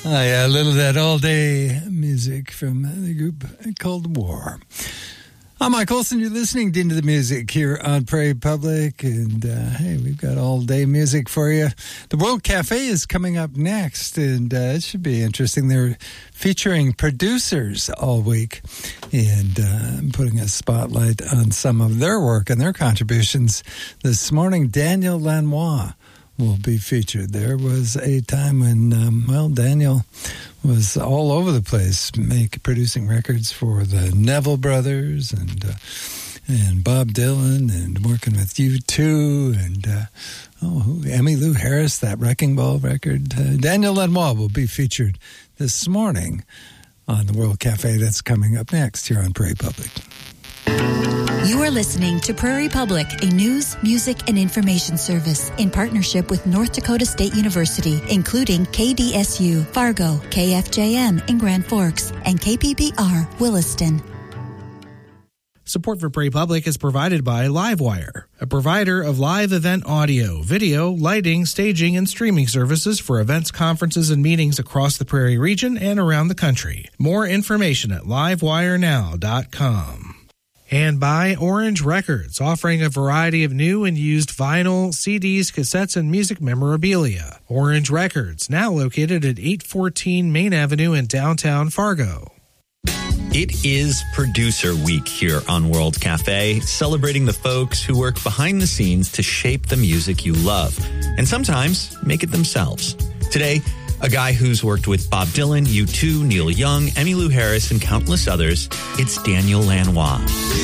Oh, yeah, a little of that all-day music from the group called War. I'm Mike Olson. You're listening to Into the Music here on Prairie Public. And, hey, we've got all-day music for you. The World Cafe is coming up next, and it should be interesting. They're featuring producers all week and putting a spotlight on some of their work and their contributions. This morning, Daniel Lanois will be featured. There was a time when, Daniel was all over the place, producing records for the Neville Brothers and Bob Dylan, and working with U2 and Emmylou Harris, that Wrecking Ball record. Daniel Lanois will be featured this morning on the World Cafe. That's coming up next here on Prairie Public. You are listening to Prairie Public, a news, music, and information service in partnership with North Dakota State University, including KDSU, Fargo, KFJM in Grand Forks, and KPBR, Williston. Support for Prairie Public is provided by Livewire, a provider of live event audio, video, lighting, staging, and streaming services for events, conferences, and meetings across the Prairie region and around the country. More information at livewirenow.com. And by Orange Records, offering a variety of new and used vinyl, CDs, cassettes, and music memorabilia. Orange Records, now located at 814 Main Avenue in downtown Fargo. It is Producer Week here on World Cafe, celebrating the folks who work behind the scenes to shape the music you love, and sometimes make it themselves. Today, a guy who's worked with Bob Dylan, U2, Neil Young, Emmylou Harris, and countless others. It's Daniel Lanois.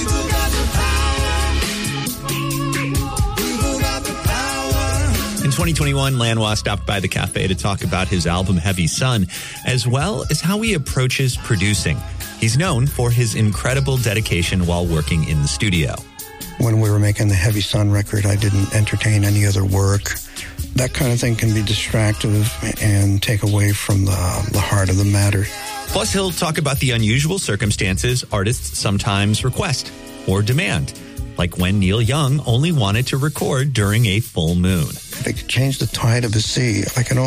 In 2021, Lanois stopped by the cafe to talk about his album Heavy Sun, as well as how he approaches producing. He's known for his incredible dedication while working in the studio. When we were making the Heavy Sun record, I didn't entertain any other work. That kind of thing can be distractive and take away from the heart of the matter. Plus, he'll talk about the unusual circumstances artists sometimes request or demand, like when Neil Young only wanted to record during a full moon. They could change the tide of the sea. I can